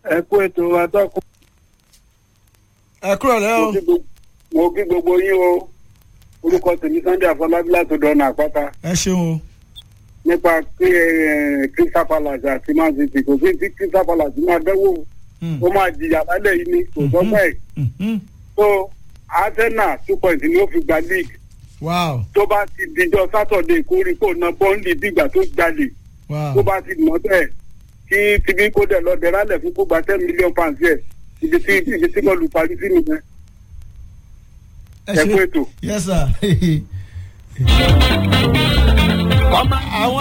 ẹ kú ètò atọ́kùn. ẹ kúrò lẹ́ o. mo kí gbogbo yín o orúkọ tèmi Sunday Afọlábí láti dọ̀nà àpáta. ẹ ṣeun o. nípa Crystal Palace àti Man City kò sí tí Crystal Palace máa dẹ́wò ó máa jìyà lálẹ́ yìí ni kò sọ bẹ́ẹ̀. so Arsenal 2 points ni ó fi gba league. wow. tó bá ti dijọ́ Saturday kórìkò náà bọ́ńdì dìgbà tó jalè. wow. tó bá ti mọ̀ bẹ́ẹ̀ kí tibí kó dẹ̀ lọ dẹ̀ rálẹ̀ fún kó gba £10 million yẹ ibi tí mo lù parí sí nìyẹn. ẹ kú ètò. yes sir. àwọn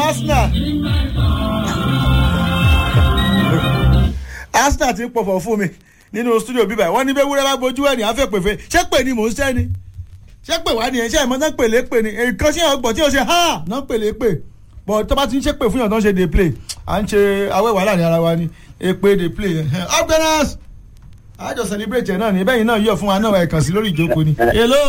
Arsenal ti ń pọ̀fọ̀ fún mi nínú studio bíbá wọ́n ní bẹ́ẹ̀ wúrẹ́ bá bojú ẹ̀ ní afẹ́pẹ̀fẹ́ ṣé pè ní mò ń sẹ́ ni ṣé pè wá nìyẹn ṣé ìmọ̀ náà pèlè pè ní nǹkan ṣé ọgbọ̀n tí o ṣe ha náà pèlè pè bọ̀ tó bá ti ń ṣe pè fún yàn tó ń ṣe dey play à ń ṣe awẹ́wà láàrin ara wa ni èpè dey play upgunners àjọ celebrate ẹ̀ náà ni bẹ́ẹ̀ yìí náà yọ̀ fún wa náà ẹ̀ kàn sí lórí ìjókòó ni. hello.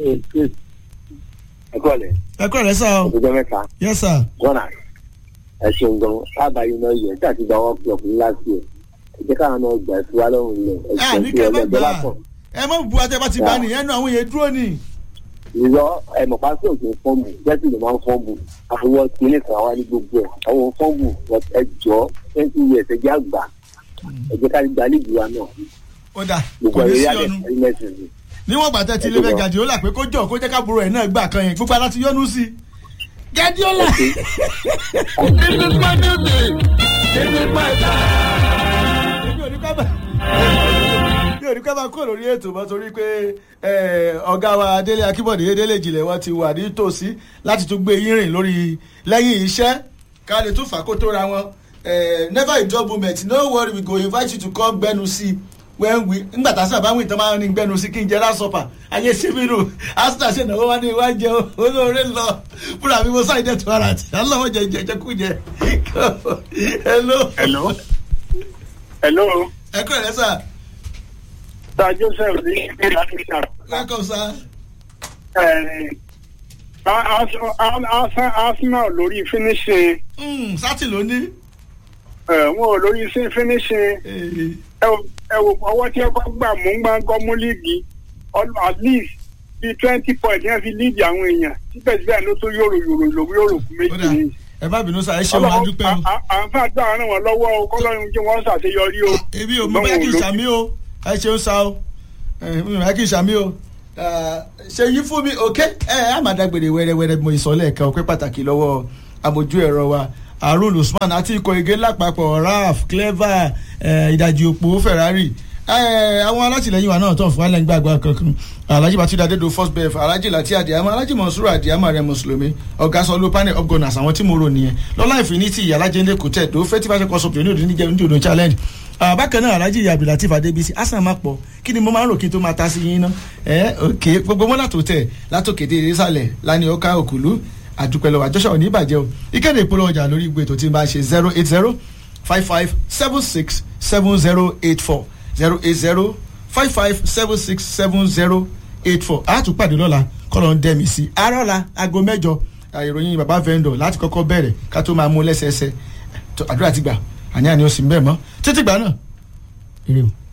ẹ kúrò rẹ sá o. ọjọ́ mẹ́ta. yes sir. gọ́nà ẹ ṣeun gan ábàáyé náà yẹ tí àti gba wọn pè ọkùnrin láti ẹ ẹ jẹ́ káwọn náà gbà sí wa lọ́rùn ilẹ̀ ẹ ẹ ní kẹ́ ẹ má gbà ẹ má bu àtẹ bá ti bá nìyẹn náà àwọn yẹn dúró ni. ìlọ ẹ̀mọ̀pá sí òkè fọ́ọ̀mù jẹ́sì ló máa ń fọ́ọ̀mù àfọwọ́ kílẹ̀ kan wá ní gbogbo ẹ̀ àwọn fọ́ọ̀mù ẹjọ́ 20 years ẹjẹ́ àgbà ẹjẹ́ ká gba líìgì wa náà. ó dà kò ní sí ọnu níwọ̀n gbàtẹ́ ti lé bẹ́ẹ̀ Guardiola pé kó jọ kó jẹ́ ká burú ẹ̀ náà gbà kan yẹn gbogbo ara ti yọ́nú sí i. Guardiola. This is my music. This is my time. mi ò ní ká máa kúrò lórí ètò mọ́ torí pé ọ̀gá wa Délé Akínbọ̀dé Délé Ìjìnlẹ̀ wọn ti wà nítòsí láti tún gbé yín rìn lórí lẹ́yìn iṣẹ́ ká lè tún fà kó tó ra wọn. Never a dull moment, no worry, we go invite you to come gbẹ́nu sí when we ngbà tá a sábà wí tán máa ń ní gbẹ́nu sí kí n jẹ lásọ̀pà ayé síbírù Arsenal ṣe náwó wá ní iwájú olóore lọ fúnra mi mo sáì dẹ̀ tó ara tì aláwọ̀ jẹ kú jẹ. hello. hello. hello. ẹ kúrò rẹ sà. Sir Joseph ní ìpínlẹ̀ Africa. welcome sir. Arsenal lórí finishing. sátì ló ní. wọn ò lórí finishing. ẹ wò ọwọ́ tí ẹ bá gbà mú gbàngàn mú líìgì at least bíi 20 points yẹn fi líìgì àwọn èèyàn síbẹ̀síbẹ̀ ló tó yòrò kú méjì ní. ẹ bá bínú sa ẹ ṣe wọn adúpẹ́ o. àǹfààní àgbà ràn wọ́n lọ́wọ́ o kọ́lọ́run jẹ́ wọ́n ṣàṣeyọrí o. èmi ò mọ bẹ́ẹ̀ kì í ṣàmì o ẹ ṣeun sa o ẹ kì í ṣàmì o ṣe yí fún mi òkè á máa dágbére wẹ́rẹ́wẹ́rẹ́ mo ìsọ̀lẹ̀ ẹ̀ka ọpẹ́ pàtàkì lọ́wọ́ àmójú ẹ̀rọ wa Harun Usman àti ikọ̀ ege lápapọ̀ Raf Clever ìdajì òpó Ferrari àwọn alátìlẹyìn wa náà tó ń fún alẹ́ gbàgbà kankan Alhaji Batunde Adedo first bef Alhaji Lati Adiama Alhaji Monsuru Adiama rẹ mùsùlùmí ọ̀gá sọlú panel upgunners àwọn tí mo rò nìyẹn lọ́lá Infinity Alhaji kùtẹ́ tó fẹ́ tí bá ṣe kọ́ sọ̀tún ní òdì níjẹ́ ní òdò challenge bákan náà Alhaji Abdulateef Adebisi asan máa pọ̀ kí ni mo máa ń rò kí n tó máa ta sí yín ná òkè gbogbo wọn látòkè dé ìsàlẹ̀ lánìí ọkà òkùlù àdúpẹ́ lọ́wọ́ àjọṣà òní ìbàjẹ́ o ìkéde ìpolówó ọjà lórí ìgbé ètò tí n bá ṣe 08055767084 08055767084 àtúpàdé lọ́la kọ́lọ́ ń dẹ́mi sí arọ́la aago 8 ìròyìn bàbá vendor láti kọ́kọ́ bẹ̀rẹ̀ ká tó máa mú lẹ́sẹẹsẹ àdúrà ti gbà àní ó sì ń bẹ̀ mọ́ títí gbà náà ire o.